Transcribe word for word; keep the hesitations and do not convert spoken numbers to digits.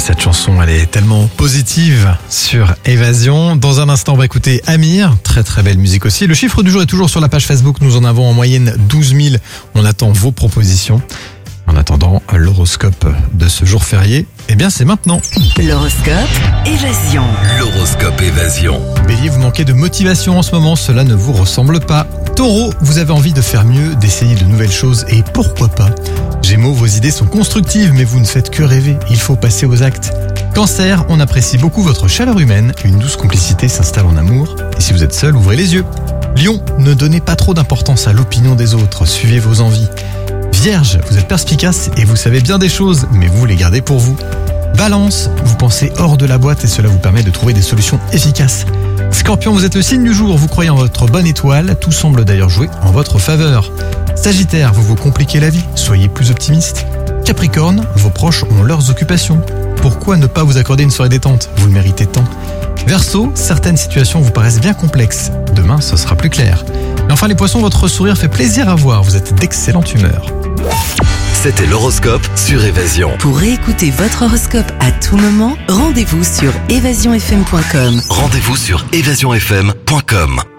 Cette chanson, elle est tellement positive sur Évasion. Dans un instant, on va écouter Amir. Très très belle musique aussi. Le chiffre du jour est toujours sur la page Facebook. Nous en avons en moyenne douze mille. On attend vos propositions. En attendant, l'horoscope de ce jour férié, eh bien c'est maintenant. L'horoscope Évasion. L'horoscope Évasion. Bélier, vous manquez de motivation en ce moment, cela ne vous ressemble pas. Taureau, vous avez envie de faire mieux, d'essayer de nouvelles choses et pourquoi pas. Gémeaux, vos idées sont constructives mais vous ne faites que rêver, il faut passer aux actes. Cancer, on apprécie beaucoup votre chaleur humaine, une douce complicité s'installe en amour. Et si vous êtes seul, ouvrez les yeux. Lion, ne donnez pas trop d'importance à l'opinion des autres, suivez vos envies. Vierge, vous êtes perspicace et vous savez bien des choses, mais vous les gardez pour vous. Balance, vous pensez hors de la boîte et cela vous permet de trouver des solutions efficaces. Scorpion, vous êtes le signe du jour, vous croyez en votre bonne étoile, tout semble d'ailleurs jouer en votre faveur. Sagittaire, vous vous compliquez la vie, soyez plus optimiste. Capricorne, vos proches ont leurs occupations. Pourquoi ne pas vous accorder une soirée détente? Vous le méritez tant. Verseau, certaines situations vous paraissent bien complexes. Demain, ce sera plus clair. Et enfin les poissons, votre sourire fait plaisir à voir, vous êtes d'excellente humeur. C'était l'horoscope sur Évasion. Pour réécouter votre horoscope à tout moment, rendez-vous sur évasion f m point com. Rendez-vous sur évasion f m point com.